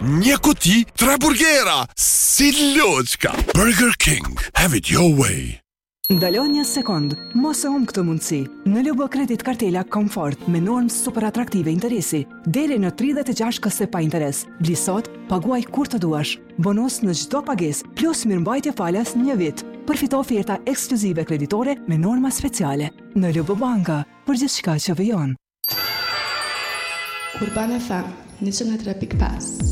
Një kuti, 3 burgera, si loçka. Burger King, have it your way. Ndalo një sekond, mos e humb këtë mundësi. Në LB Kredit Kartela Komfort me normë super atraktive interesi, deri në 36 këse pa interes. Bli sot, paguaj kur të duash. Bonus në çdo pagesë, plus mirëmbajtje falas 1 vit. Përfito oferta ekskluzive kreditore me norma speciale. Në LB Banka, për gjithçka që vijon. Urban FM 103.5